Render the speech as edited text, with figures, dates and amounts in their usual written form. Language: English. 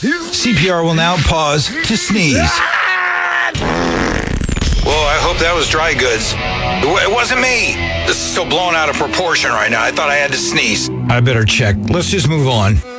CPR will now pause to sneeze. Whoa, I hope that was dry goods. It wasn't me. This is so blown out of proportion right now. I thought I had to sneeze. I better check. Let's just move on.